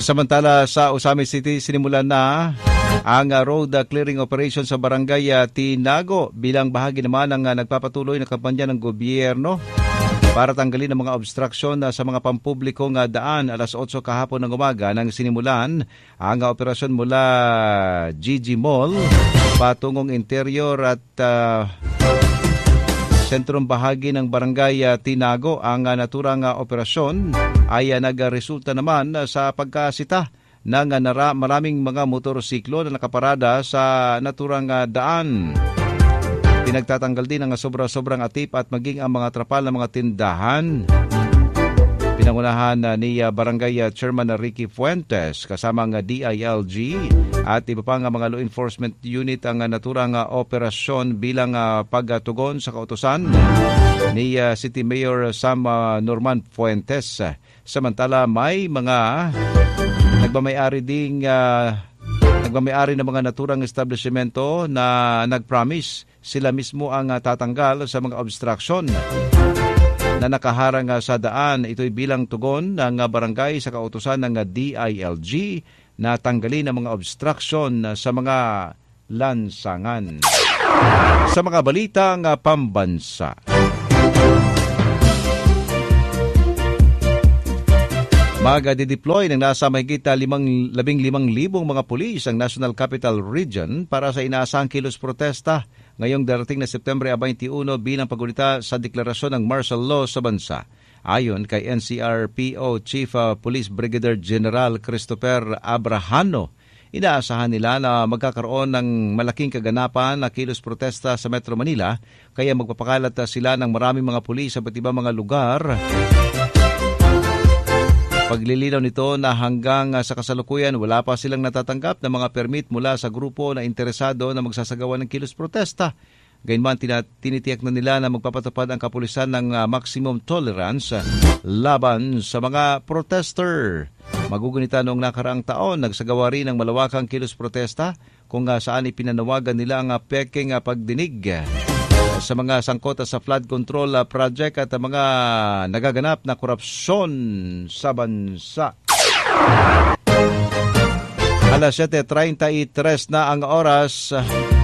Samantala sa Usami City, sinimulan na ang road clearing operation sa barangay Tinago bilang bahagi naman ng nagpapatuloy na kampanya ng gobyerno para tanggalin ang mga obstruction sa mga pampublikong daan. Alas 8 kahapon ng umaga nang sinimulan ang operasyon mula GG Mall patungong interior at sentrong bahagi ng barangay Tinago. Ang naturang operasyon ay nagresulta naman sa pagkasita ng maraming mga motorsiklo na nakaparada sa naturang daan. Pinagtatanggal din ang sobra-sobrang atip at maging ang mga trapal ng mga tindahan. Pinangunahan ni Barangay Chairman Ricky Fuentes kasama ang DILG at iba pang mga law enforcement unit ang naturang operasyon bilang pagtugon sa kautusan ni City Mayor Sam Norman Fuentes. Samantala may mga nagmamayari ng mga naturang establishmento na nag-promise sila mismo ang tatanggal sa mga obstruction na nakaharang sa daan. Ito'y bilang tugon ng barangay sa kautusan ng DILG na tanggalin ang mga obstruction sa mga lansangan. Sa mga balitang pambansa, mag-deploy ng nasa mahigit 15,000 mga pulis ang National Capital Region para sa inaasahang kilos protesta ngayong darating na Setyembre 21 bilang paggunita sa deklarasyon ng martial law sa bansa. Ayon kay NCRPO Chief Police Brigadier General Christopher Abrahano, inaasahan nila na magkakaroon ng malaking kaganapan na kilos protesta sa Metro Manila, kaya magpapakalat sila ng maraming mga pulis sa iba't ibang mga lugar. Paglilinaw nito na hanggang sa kasalukuyan wala pa silang natatanggap na mga permit mula sa grupo na interesado na magsasagawa ng kilos protesta. Gayunman, tinitiyak na nila na magpapatupad ang kapulisan ng maximum tolerance laban sa mga protester. Magugunita noong nakaraang taon, nagsagawa rin ng malawakang kilos protesta kung saan ipinanawagan nila ang peking pagdinig sa mga sangkot sa flood control project at mga nagaganap na korupsyon sa bansa. Alas 7:33 na ang oras.